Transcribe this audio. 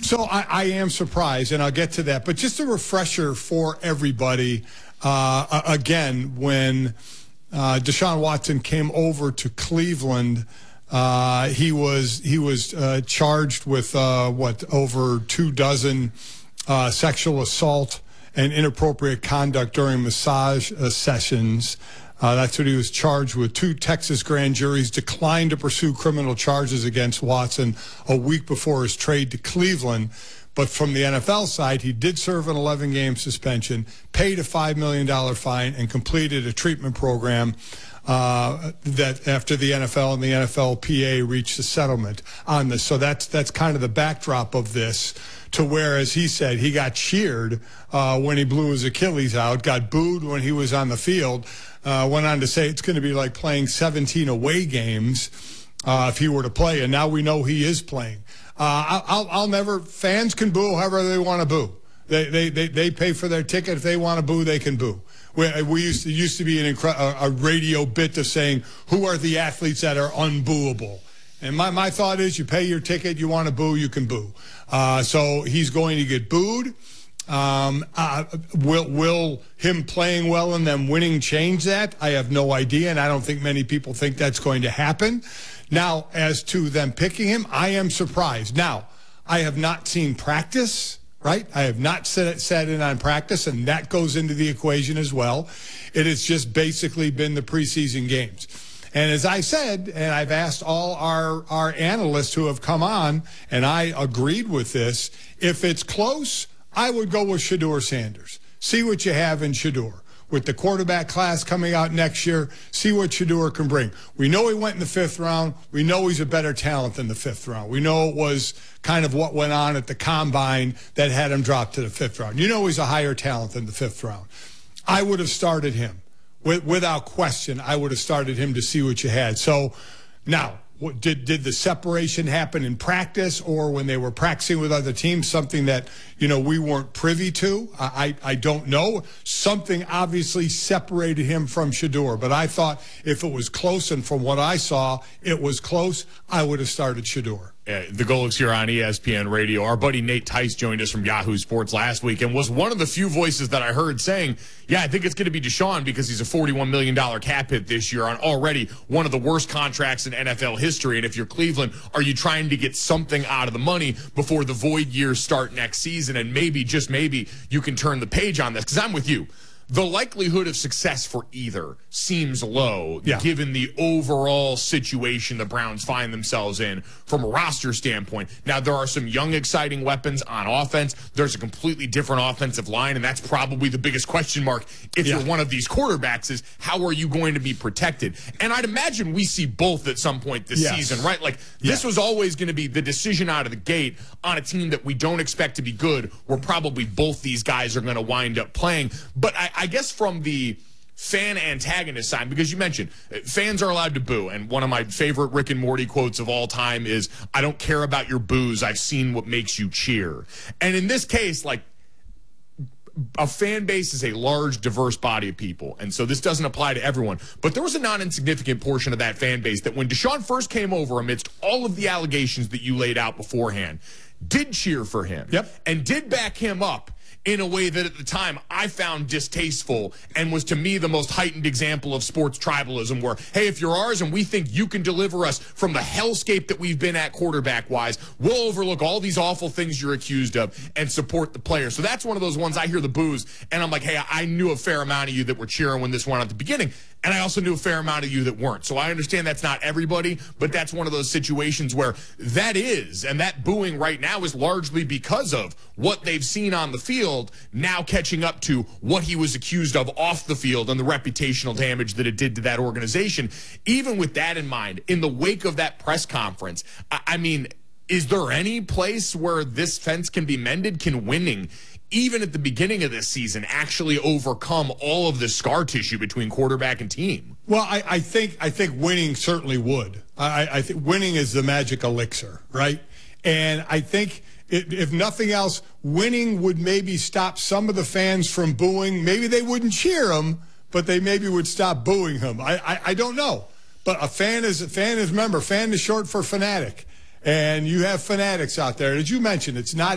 So I am surprised, and I'll get to that. But just a refresher for everybody, again, when Deshaun Watson came over to Cleveland, he was charged with, over 24 sexual assault and inappropriate conduct during massage sessions. That's what he was charged with. 2 Texas grand juries declined to pursue criminal charges against Watson a week before his trade to Cleveland. But from the NFL side, he did serve an 11-game suspension, paid a $5 million fine, and completed a treatment program that after the NFL and the NFLPA reached a settlement on this. So that's kind of the backdrop of this, to where, as he said, he got cheered when he blew his Achilles out, got booed when he was on the field, went on to say it's going to be like playing 17 away games if he were to play, and now we know he is playing. I'll never, fans can boo however they want to boo. They pay for their ticket. If they want to boo, they can boo. We used to be a radio bit of saying, who are the athletes that are unbooable? And my thought is, you pay your ticket, you want to boo, you can boo. So he's going to get booed. Will him playing well and them winning change that? I have no idea, and I don't think many people think that's going to happen. Now, as to them picking him, I am surprised. Now, I have not seen practice, right? I have not sat in on practice, and that goes into the equation as well. It has just basically been the preseason games. And as I said, and I've asked all our analysts who have come on, and I agreed with this, if it's close, I would go with Shedeur Sanders. See what you have in Shedeur. With the quarterback class coming out next year, see what Shedeur can bring. We know he went in the 5th round. We know he's a better talent than the 5th round. We know it was kind of what went on at the combine that had him drop to the 5th round. You know he's a higher talent than the 5th round. I would have started him. Without question, I would have started him to see what you had. So now, did the separation happen in practice or when they were practicing with other teams, something that, we weren't privy to? I don't know. Something obviously separated him from Shedeur, but I thought if it was close, and from what I saw, it was close, I would have started Shedeur. The Golics here on ESPN Radio. Our buddy Nate Tice joined us from Yahoo Sports last week and was one of the few voices that I heard saying, yeah, I think it's going to be Deshaun because he's a $41 million cap hit this year on already one of the worst contracts in NFL history. And if you're Cleveland, are you trying to get something out of the money before the void years start next season? And maybe, just maybe, you can turn the page on this. Because I'm with you. The likelihood of success for either seems low, given the overall situation the Browns find themselves in from a roster standpoint. Now, there are some young, exciting weapons on offense. There's a completely different offensive line, and that's probably the biggest question mark if you're one of these quarterbacks is how are you going to be protected? And I'd imagine we see both at some point this season, right? Like, this was always going to be the decision out of the gate on a team that we don't expect to be good, where probably both these guys are going to wind up playing. But I guess from the fan antagonist side, because you mentioned fans are allowed to boo, and one of my favorite Rick and Morty quotes of all time is, I don't care about your boos, I've seen what makes you cheer. And in this case, like, a fan base is a large, diverse body of people, and so this doesn't apply to everyone. But there was a non-insignificant portion of that fan base that when Deshaun first came over, amidst all of the allegations that you laid out beforehand, did cheer for him and did back him up in a way that at the time I found distasteful and was to me the most heightened example of sports tribalism, where, hey, if you're ours and we think you can deliver us from the hellscape that we've been at quarterback-wise, we'll overlook all these awful things you're accused of and support the player. So that's one of those ones I hear the boos, and I'm like, hey, I knew a fair amount of you that were cheering when this went at the beginning, and I also knew a fair amount of you that weren't. So I understand that's not everybody, but that's one of those situations where that is, and that booing right now is largely because of what they've seen on the field, now catching up to what he was accused of off the field and the reputational damage that it did to that organization. Even with that in mind, in the wake of that press conference, I mean, is there any place where this fence can be mended? Can winning, even at the beginning of this season, actually overcome all of the scar tissue between quarterback and team? Well, I think winning certainly would. I think winning is the magic elixir, right? And I think if nothing else, winning would maybe stop some of the fans from booing. Maybe they wouldn't cheer him, but they maybe would stop booing him. I don't know. But a fan is, remember, fan is short for fanatic. And you have fanatics out there. As you mentioned, it's not